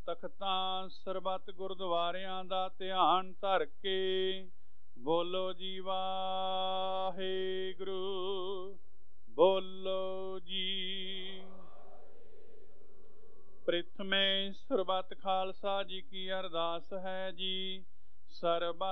ਤਖਤਾਂ ਸਰਬੱਤ ਗੁਰਦੁਆਰਿਆਂ ਦਾ ਧਿਆਨ ਧਰ ਕੇ ਬੋਲੋ ਜੀ ਵਾਹਿਗੁਰੂ, ਬੋਲੋ ਜੀ। ਪ੍ਰਿਥਮੇ ਸਰਬੱਤ ਖਾਲਸਾ ਜੀ ਕੀ ਅਰਦਾਸ ਹੈ ਜੀ। ਸਰਬੱਤ